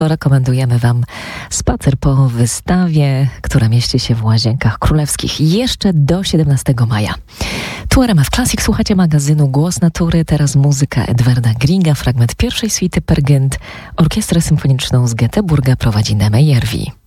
Rekomendujemy Wam spacer po wystawie, która mieści się w Łazienkach Królewskich jeszcze do 17 maja. Tu RMF Classic, słuchacie magazynu Głos Natury, teraz muzyka Edwarda Grieга, fragment pierwszej suity Per Gynt. Orkiestrę symfoniczną z Göteborga prowadzi Nemej Järvi.